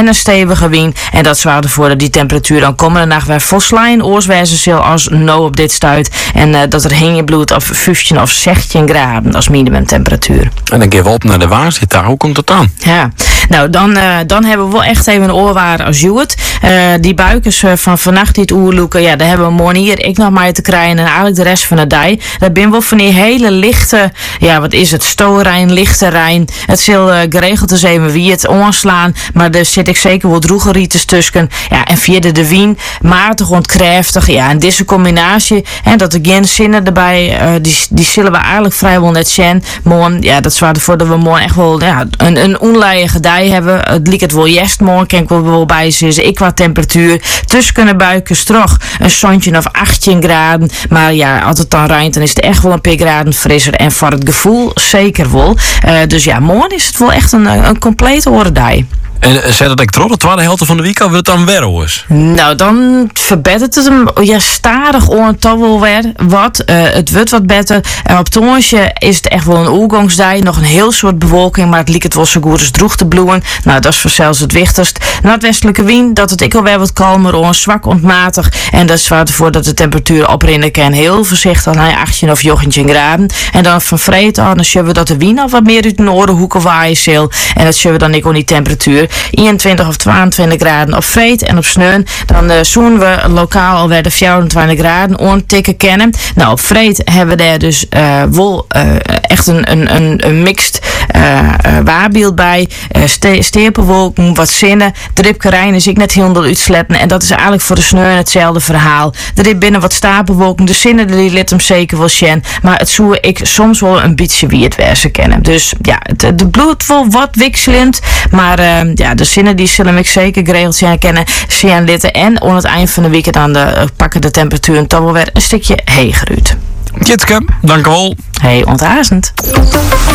en een stevige wind. En dat zorgt ervoor dat die temperatuur dan komende nacht weer volslijn oorswijzen zal als nou op dit stuit. En dat er heen bloed of 15 of 16 graden als minimumtemperatuur. En dan gaan we op naar de waarzit daar. Hoe komt dat dan? Ja, nou dan hebben we wel echt even een oorwaar als Juwet. Die buikers van vannacht die het oerloeken, ja, daar hebben we morgen hier ik nog maar te krijgen en eigenlijk de rest van de dag. Daar ben wel van die hele lichte, ja, wat is het, stoorijn, lichte rijn. Het zal geregeld eens even wie het onslaan, maar er zit ik zeker wel droegerieters tussen. Ja, en via de wien, matig ontkräftig. Ja, en deze combinatie, en dat er geen zinnen erbij, die zullen we eigenlijk vrijwel net zien. Morgen, ja, dat zwaar ervoor dat we morgen echt wel een onleidige dag hebben. Het liep het wel jest morgen, kan ik wel bij zijn. Ik qua temperatuur. Tussen kunnen buiken strog een zonnetje of 18 graden. Maar ja, als het dan rijnt, dan is het echt wel een paar graden frisser. En voor het gevoel zeker wel. Dus ja, morgen is het wel echt een complete oordag. En zei dat ik trots de tweede helft van de week al wil het dan weer hoors? Nou, dan verbetert het hem stadig on toch wel weer wat. Het wordt wat beter. Op Toonsje is het echt wel een oergangsdag. Nog een heel soort bewolking, maar het liep het wel zo goed als droeg te bloeien. Nou, dat is voor zelfs het wichtigst. Noordwestelijke wind, dat het ik alweer wat kalmer on, zwak ontmatig. En dat zorgt ervoor dat de temperatuur oprinnen kan. Heel voorzichtig naar 18 of 19 graden. En dan van vreed aan, dan zullen we dat de wind al wat meer uit de noordenhoeken waaien zal. En dat zullen we dan ik al die temperatuur. 21 of 22 graden op vreed en op sneun. Dan zoen we lokaal alweer de 24 graden ontikken kennen. Nou, op vreed hebben we daar dus wel echt een mixed waarbeeld bij. Steerpenwolken, wat zinnen. Dripkerijn is ik net heel uitsletten. En dat is eigenlijk voor de sneun hetzelfde verhaal. Er is binnen wat stapelwolken. De zinnen die liet hem zeker wel zien. Maar het zoe ik soms wel een beetje wie het werzen kennen. Dus ja, de bloed wel wat wisselend. Maar ja, de zinnen die zullen ik zeker geregeld zijn kennen. Zien litten. En aan het eind van de week dan pakken de temperaturen toch wel weer een stukje heger uit. Jitske, dank u wel. Hey, ontazend.